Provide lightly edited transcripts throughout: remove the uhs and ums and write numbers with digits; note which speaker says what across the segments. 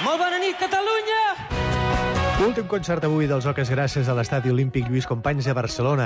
Speaker 1: Molt bona nit, Catalunya!
Speaker 2: Últim concert avui dels Oques gràcies a l'Estadi Olímpic Lluís Companys de Barcelona.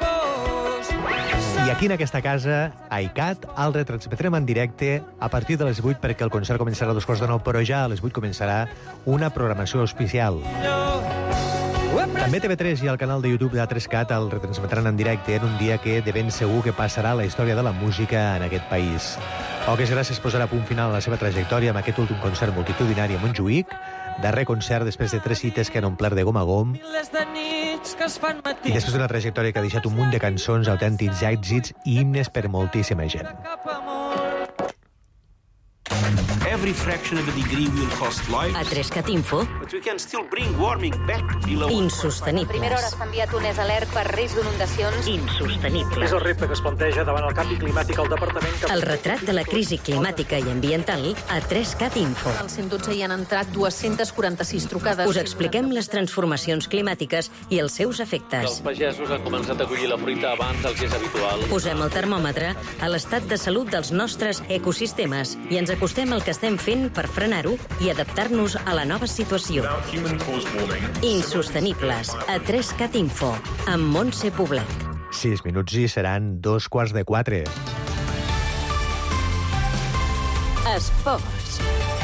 Speaker 2: I aquí en aquesta casa, a ICAT, el retransmetrem en directe a partir de les 8 perquè el concert començarà a 2:45, però ja a les 8 començarà una programació especial. També TV3 i el canal de YouTube d'A3CAT el retransmetran en directe en un dia que de ben segur que passarà a la història de la música en aquest país. Oques gràcies posarà punt final a la seva trajectòria amb aquest últim concert multitudinari a Montjuïc, darrer concert després de 3 cites que han omplert de gom a gom i després d'una trajectòria que ha deixat un munt de cançons, autèntics èxits i himnes per moltíssima gent.
Speaker 3: Every fraction of a degree will cost lives.
Speaker 4: A3CAT Info.
Speaker 3: But we can still bring warming back below.
Speaker 4: Insostenibles.
Speaker 5: A primera hora s'ha enviat un alert per risc d'inundacions.
Speaker 4: Insostenibles.
Speaker 6: És el repte que es planteja davant el canvi climàtic al departament.
Speaker 4: El retrat de la crisi climàtica i ambiental a 3CAT Info.
Speaker 5: Al 112 hi han entrat 246 trucades.
Speaker 4: Us expliquem les transformacions climàtiques i els seus efectes.
Speaker 7: Els pagesos han començat a collir la fruita abans del que és habitual.
Speaker 4: Posem el termòmetre a l'estat de salut dels nostres ecosistemes i ens acostem al que estem fent per frenar-ho i adaptar-nos a la nova situació. Insostenibles. A 3CAT Info. Amb Montse Poblet.
Speaker 2: 6 minuts i seran 3:45.
Speaker 4: Esports.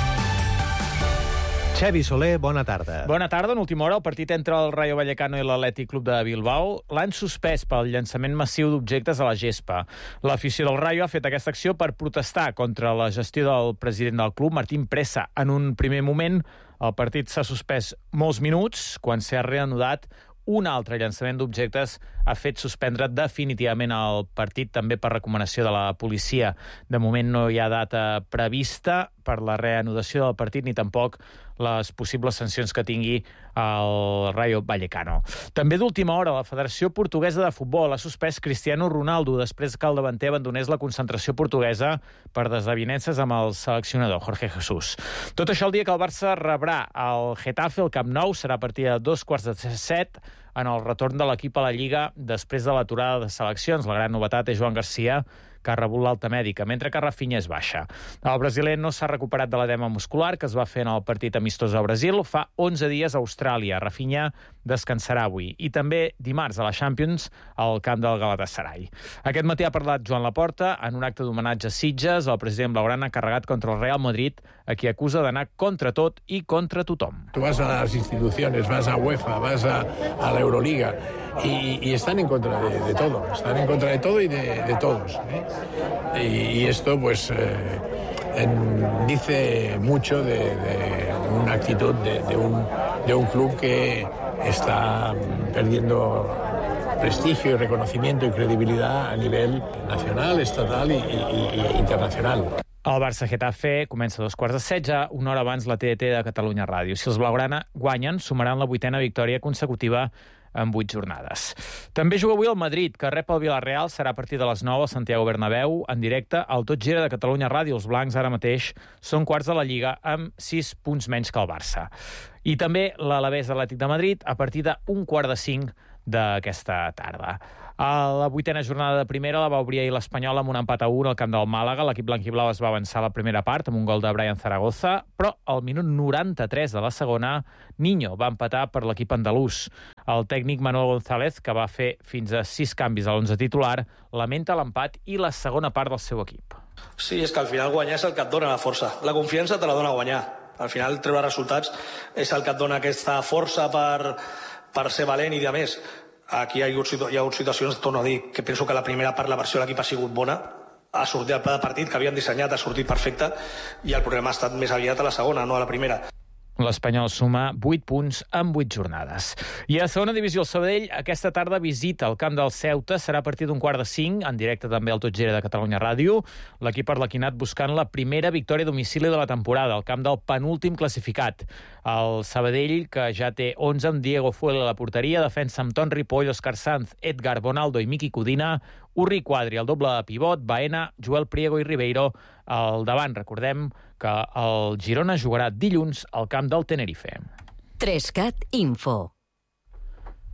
Speaker 2: Xavi Soler, bona tarda.
Speaker 8: Bona tarda. En última hora, el partit entre el Rayo Vallecano i l'Atlètic Club de Bilbao l'han suspès pel llançament massiu d'objectes a la gespa. L'afició del Rayo ha fet aquesta acció per protestar contra la gestió del president del club, Martín Presa. En un primer moment, el partit s'ha suspès molts minuts. Quan s'ha reanudat, un altre llançament d'objectes ha fet suspendre definitivament el partit, també per recomanació de la policia. De moment no hi ha data prevista per la reanudació del partit ni tampoc les possibles sancions que tingui el Rayo Vallecano. També d'última hora, la Federació Portuguesa de Futbol ha suspès Cristiano Ronaldo després que el davanter abandonés la concentració portuguesa per desavinences amb el seleccionador Jorge Jesús. Tot això el dia que el Barça rebrà el Getafe al Camp Nou, serà a partir de 2:45 en el retorn de l'equip a la Lliga després de l'aturada de seleccions. La gran novetat és Joan Garcia, que ha rebut l'alta mèdica, mentre que Rafinha és baixa. El brasiler no s'ha recuperat de l'edema muscular que es va fer en el partit amistós a Brasil fa 11 dies a Austràlia. Rafinha descansarà avui. I també dimarts a la Champions al camp del Galatasaray. Aquest matí ha parlat Joan Laporta en un acte d'homenatge a Sitges. El president blaugrana ha carregat contra el Real Madrid, a qui acusa d'anar contra tot i contra tothom.
Speaker 9: Tú vas a las instituciones, vas a UEFA, vas a la Euroliga y están en contra de todo. Están en contra de todo y de todos. Y esto pues dice mucho de una actitud de un club que está perdiendo prestigio y reconocimiento y credibilidad a nivel nacional, estatal y internacional.
Speaker 8: El Barça-Getafe comença a 2:45, una hora abans la TDT de Catalunya Ràdio. Si els blaugrana guanyen, sumaran la 8ª victòria consecutiva en 8 jornades. També juga avui el Madrid, que rep el Villarreal, serà a partir de les 9 al Santiago Bernabéu, en directe al Tot Gira de Catalunya Ràdio. Els blancs ara mateix són quarts de la Lliga amb 6 punts menys que el Barça. I també l'Alavés Atlètic de Madrid a partir de 4:45 d'aquesta tarda. A la 8ª jornada de primera la va obrir ahir l'Espanyol amb un empat a 1 al camp del Màlaga. L'equip blanquiblau es va avançar a la primera part amb un gol de Brian Zaragoza, però al minut 93 de la segona, Niño va empatar per l'equip andalús. El tècnic Manuel González, que va fer fins a 6 canvis a l'11 titular, lamenta l'empat i la segona part del seu equip.
Speaker 10: Sí, és que al final guanyar és el que et dona la força. La confiança te la dona guanyar. Al final treure resultats és el que et dona aquesta força per ser valent i de més. Aquí hi ha hagut situacions, torno a dir, que penso que la primera part la versió de l'equip ha sigut bona, ha sortit el pla de partit que havien dissenyat, ha sortit perfecte, i el problema ha estat més aviat a la segona, no a la primera.
Speaker 8: L'Espanyol suma 8 punts en 8 jornades. I a segona divisió, el Sabadell aquesta tarda visita el camp del Ceuta, serà a partir d'1:45, en directe també al Tot Gira de Catalunya Ràdio. L'equip arlequinat buscant la primera victòria a domicili de la temporada, al camp del penúltim classificat. El Sabadell, que ja té 11 amb Diego Fuel a la porteria, defensa amb Ton Ripoll, Òscar Sanz, Edgar Bonaldo i Miki Codina, Urri Quadri, el doble de pivot, Baena, Joel Priego i Ribeiro al davant. Recordem que el Girona jugarà dilluns al camp del Tenerife.
Speaker 4: 3CAT Info.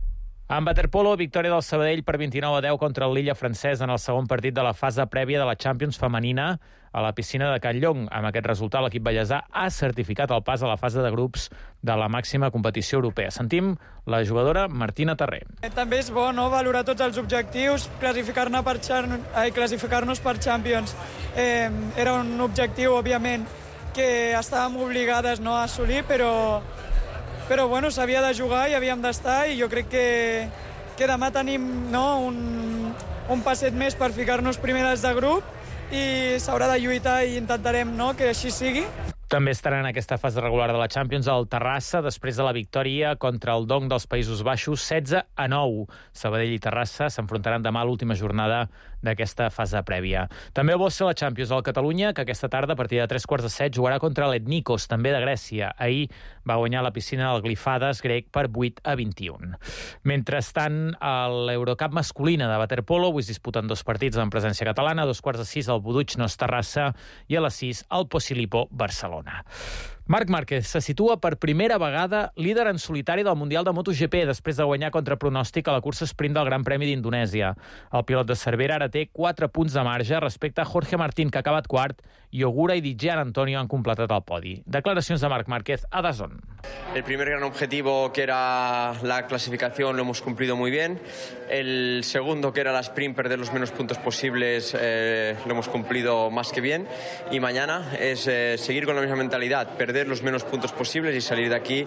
Speaker 8: En waterpolo, victòria del Sabadell per 29-10 contra el Lilla francès en el segon partit de la fase prèvia de la Champions femenina a la piscina de Can Llong. Amb aquest resultat, l'equip ballesà ha certificat el pas a la fase de grups de la màxima competició europea. Sentim la jugadora Martina Terré.
Speaker 1: També és bo, no?, valorar tots els objectius, classificar-nos per Champions. Era un objectiu, òbviament, que estàvem obligades, no, a assolir, però bueno, s'havia de jugar i havíem d'estar, i jo crec que demà tenim, no, un passet més per ficar-nos primeres de grup, i s'haurà de lluitar i intentarem, no, que així sigui.
Speaker 8: També estaran en aquesta fase regular de la Champions al Terrassa després de la victòria contra el Dong dels Països Baixos 16-9. Sabadell i Terrassa s'enfrontaran demà a l'última jornada d'aquesta fase prèvia. També vol ser la Champions al Catalunya, que aquesta tarda, a partir de 3:15, jugarà contra l'Etnikos, també de Grècia. Ahir va guanyar la piscina del Glifades grec per 8-21. Mentrestant, a l'Eurocup masculina de waterpolo avui es disputen 2 partits en presència catalana, a 5:15 al Budućnos Terrassa i a les 6 al Posillipo Barcelona. Marc Márquez se situa per primera vegada líder en solitari del Mundial de MotoGP després de guanyar contra pronòstic a la cursa sprint del Gran Premi d'Indonèsia. El pilot de Cervera ara té 4 punts de marge respecte a Jorge Martín, que ha acabat quart, i Ogura y Di Gian Antonio han completat el podi. Declaracions de Marc Márquez a DAZN.
Speaker 11: El primer gran objetivo, que era la clasificación, lo hemos cumplido muy bien. El segundo, que era la sprint, perder los menos puntos posibles, lo hemos cumplido más que bien. Y mañana es seguir con la misma mentalidad, perder los menos puntos posibles y salir de aquí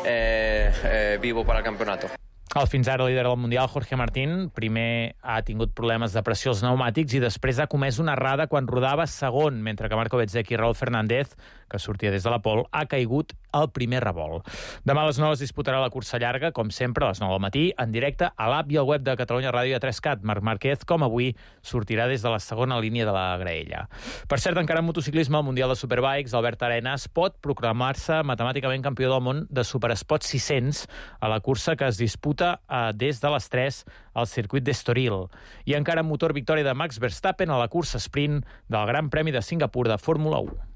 Speaker 11: vivo para el campeonato.
Speaker 8: El fins ara líder del Mundial, Jorge Martín, primer ha tingut problemes de pressió als pneumàtics i després ha comès una errada quan rodava segon, mentre que Marco Bezzecchi i Raúl Fernández, que sortia des de la pole, ha caigut al primer revolt. Demà a les 9 es disputarà la cursa llarga, com sempre, a les 9 del matí, en directe a l'app i al web de Catalunya Ràdio i a 3CAT. Marc Márquez, com avui, sortirà des de la segona línia de la graella. Per cert, encara en motociclisme, al Mundial de Superbikes, Albert Arenas pot proclamar-se matemàticament campió del món de Supersport 600 a la cursa que es disputa des de les 3 al circuit d'Estoril. I encara en motor, victòria de Max Verstappen a la cursa sprint del Gran Premi de Singapur de Fórmula 1.